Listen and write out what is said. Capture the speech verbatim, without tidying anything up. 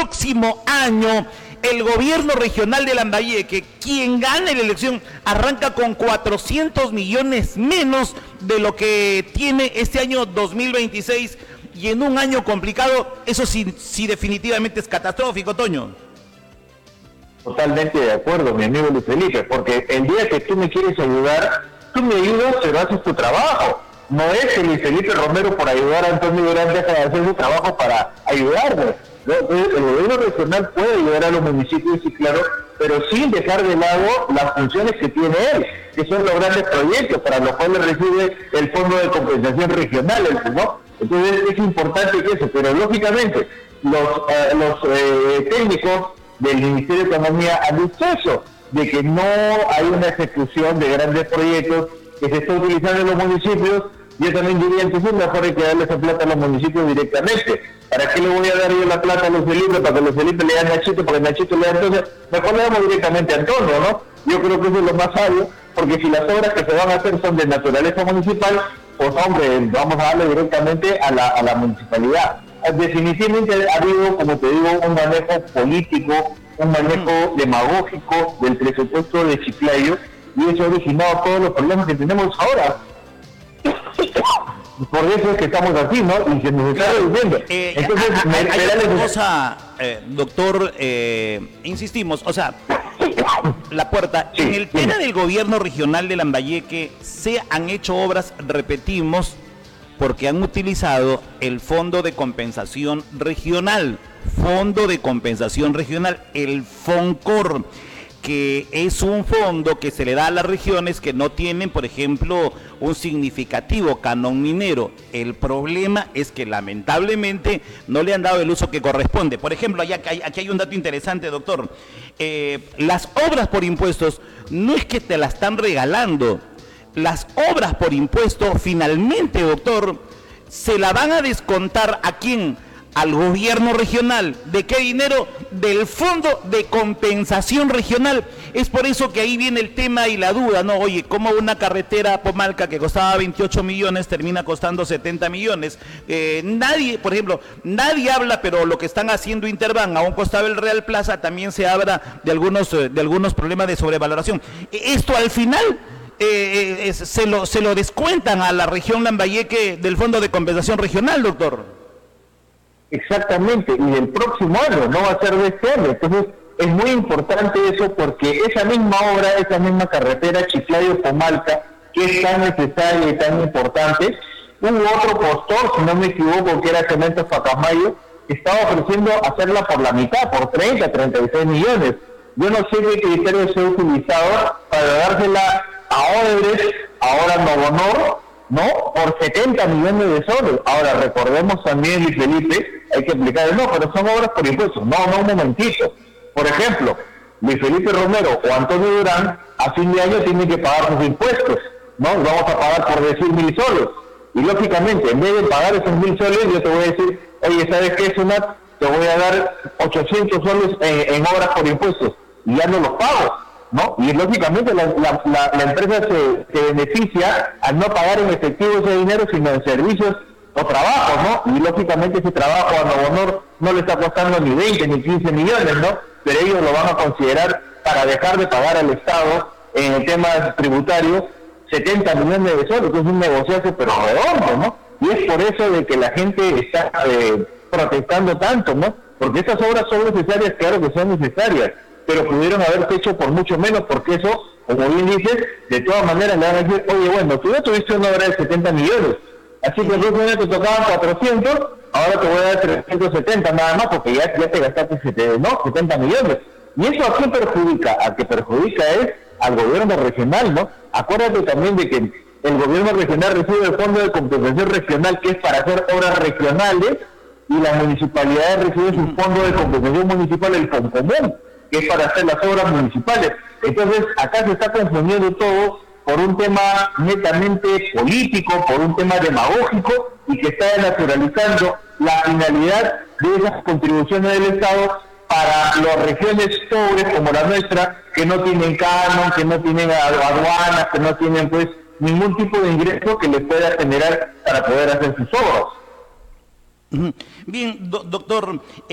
próximo año el gobierno regional de Lambayeque, quien gane la elección, arranca con cuatrocientos millones menos de lo que tiene este año dos mil veintiséis, y en un año complicado, eso sí, sí definitivamente es catastrófico, Toño. Totalmente de acuerdo, mi amigo Luis Felipe, porque el día que tú me quieres ayudar, tú me ayudas, pero haces tu trabajo. No es que Luis Felipe Romero, por ayudar a Antonio Durán, deja de hacer su trabajo para ayudarme. El gobierno regional puede ayudar a los municipios, sí, claro, pero sin dejar de lado las funciones que tiene él, que son los grandes proyectos para los cuales recibe el Fondo de Compensación Regional, ¿no? Entonces es importante que eso, pero lógicamente los, eh, los eh, técnicos del Ministerio de Economía han dicho eso, de que no hay una ejecución de grandes proyectos que se está utilizando en los municipios. Yo también diría, entonces mejor hay que darle esa plata a los municipios directamente. ¿Para qué le voy a dar yo la plata a los Felipe? Para que los Felipe le dan a Nachito, para que Nachito le dan, entonces mejor le damos directamente a Antonio, ¿no? Yo creo que eso es lo más sabio, porque si las obras que se van a hacer son de naturaleza municipal, pues hombre, vamos a darle directamente a la, a la municipalidad. Definitivamente ha habido, como te digo, un manejo político, un manejo demagógico del presupuesto de Chiclayo, y eso ha originado todos los problemas que tenemos ahora. Por eso es que estamos así, ¿no? Y se nos está reduciendo. Eh, Entonces, hay, me, hay me otra cosa, eh, doctor, eh, insistimos, o sea, la puerta, sí, en el sí. tema del gobierno regional de Lambayeque se han hecho obras, repetimos, porque han utilizado el Fondo de Compensación Regional, Fondo de Compensación Regional, el FONCOR, que es un fondo que se le da a las regiones que no tienen, por ejemplo, un significativo canon minero. El problema es que lamentablemente no le han dado el uso que corresponde. Por ejemplo, aquí hay, aquí hay un dato interesante, doctor. Eh, las obras por impuestos no es que te las están regalando. Las obras por impuesto finalmente, doctor, se la van a descontar ¿a quién? Al gobierno regional. ¿De qué dinero? Del Fondo de Compensación Regional. Es por eso que ahí viene el tema y la duda, ¿no? Oye, ¿cómo una carretera a Pomalca que costaba veintiocho millones termina costando setenta millones? Eh, nadie, por ejemplo, nadie habla, pero lo que están haciendo Interban a un costado del Real Plaza también se habla de algunos, de algunos problemas de sobrevaloración. Esto al final eh, eh, se, lo, se lo descuentan a la región Lambayeque del Fondo de Compensación Regional, doctor. Exactamente, y el próximo año, no va a ser de este año. Entonces es muy importante eso, porque esa misma obra, esa misma carretera Chiclayo-Pomalca, que es tan necesaria y tan importante, hubo otro postor, si no me equivoco, que era Cementos Pacasmayo, que estaba ofreciendo hacerla por la mitad, por treinta, treinta y seis millones. Yo no sé qué criterio se ha utilizado para dársela a Odebrecht, ahora Novonor, ¿no? Por setenta millones de soles. Ahora, recordemos también, Luis Felipe, hay que explicar, no, pero son obras por impuestos. No, no, un momentito. Por ejemplo, Luis Felipe Romero o Antonio Durán, a fin de año tienen que pagar sus impuestos, ¿no? Vamos a pagar, por decir, mil soles. Y lógicamente, en vez de pagar esos mil soles, yo te voy a decir, oye, ¿sabes qué, Sunat? Te voy a dar ochocientos soles en, en obras por impuestos. Y ya no los pago, ¿no? Y lógicamente la, la, la, la empresa se, se beneficia al no pagar en efectivo ese dinero, sino en servicios o trabajos, ¿no? Y lógicamente ese trabajo a Novonor no le está costando ni veinte ni quince millones, ¿no? Pero ellos lo van a considerar para dejar de pagar al Estado en el tema tributario setenta millones de soles, que es un negociazo pero redondo, ¿no? Y es por eso de que la gente está eh, protestando tanto, ¿no? Porque estas obras son necesarias, claro que son necesarias, pero pudieron haberse hecho por mucho menos, porque eso, como bien dices, de todas maneras le van a decir, oye, bueno, tú ya tuviste una obra de setenta millones, así que el año te tocaban cuatrocientos, ahora te voy a dar trescientos setenta nada más, porque ya, ya te gastaste ¿no? setenta millones. ¿Y eso a quién perjudica? A que perjudica es al gobierno regional, ¿no? Acuérdate también de que el gobierno regional recibe el Fondo de Compensación Regional, que es para hacer obras regionales, y las municipalidades reciben su Fondo de Compensación Municipal, el FONCOMUN, que es para hacer las obras municipales. Entonces, acá se está confundiendo todo por un tema netamente político, por un tema demagógico, y que está naturalizando la finalidad de esas contribuciones del Estado para las regiones pobres como la nuestra, que no tienen canon, que no tienen aduanas, que no tienen pues ningún tipo de ingreso que les pueda generar para poder hacer sus obras. Bien, do- doctor.